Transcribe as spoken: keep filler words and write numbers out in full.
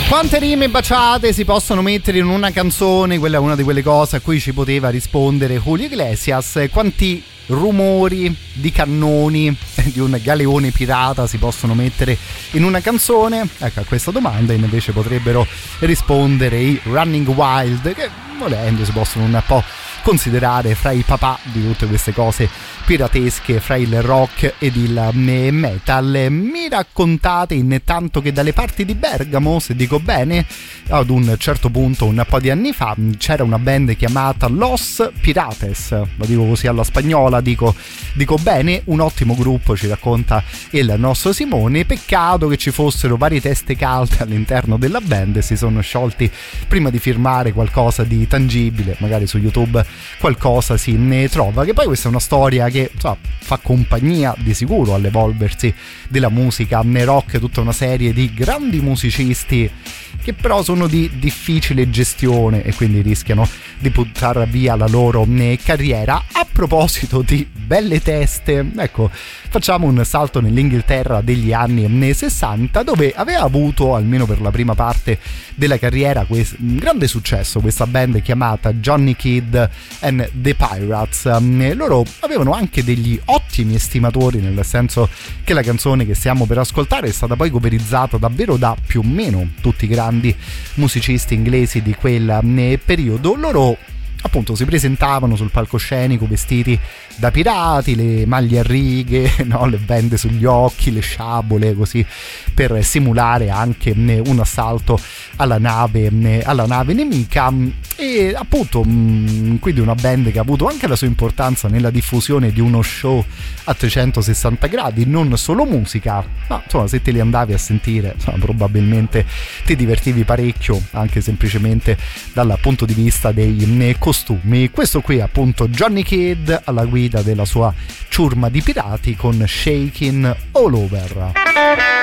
Quante rime baciate si possono mettere in una canzone? Quella è una di quelle cose a cui ci poteva rispondere Julio Iglesias. Quanti rumori di cannoni di un galeone pirata si possono mettere in una canzone? Ecco, a questa domanda invece potrebbero rispondere i Running Wild, che volendo si possono un po' considerare fra i papà di tutte queste cose piratesche, fra il rock ed il metal. Mi raccontate intanto che dalle parti di Bergamo, se dico bene, ad un certo punto, un po' di anni fa, c'era una band chiamata Los Pirates, lo dico così alla spagnola, dico, dico bene, un ottimo gruppo, ci racconta il nostro Simone. Peccato che ci fossero varie teste calde all'interno della band e si sono sciolti prima di firmare qualcosa di tangibile. Magari su YouTube qualcosa si ne trova, che poi questa è una storia che so, fa compagnia di sicuro all'evolversi della musica rock, tutta una serie di grandi musicisti che però sono di difficile gestione e quindi rischiano di buttare via la loro carriera. A proposito di belle teste, ecco, facciamo un salto nell'Inghilterra degli anni sessanta, dove aveva avuto, almeno per la prima parte della carriera, questo, un grande successo questa band chiamata Johnny Kidd and the Pirates. Loro avevano anche degli ottimi estimatori, nel senso che la canzone che stiamo per ascoltare è stata poi coverizzata davvero da più o meno tutti i grandi musicisti inglesi di quel periodo. Loro appunto si presentavano sul palcoscenico vestiti da pirati, le maglie a righe, no? Le bende sugli occhi, le sciabole, così per simulare anche un assalto alla nave, alla nave nemica. E appunto quindi una band che ha avuto anche la sua importanza nella diffusione di uno show a trecentosessanta gradi, non solo musica, ma insomma se te li andavi a sentire insomma, probabilmente ti divertivi parecchio, anche semplicemente dal punto di vista dei costumi. Questo qui è appunto Johnny Kidd alla guida della sua ciurma di pirati con Shakin' All Over.